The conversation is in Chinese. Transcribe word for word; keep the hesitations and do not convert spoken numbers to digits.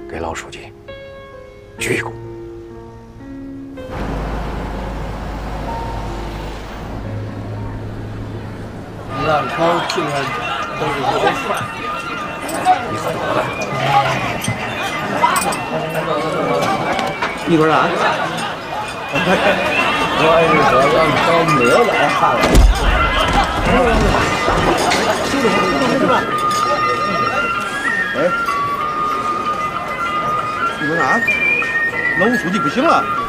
给老书记鞠一躬。 让他进来都是好饭。 你怎么了？ 你说啥？我是说让他没有来哈了。是吧？哎，你说啥？老吴书记不行了。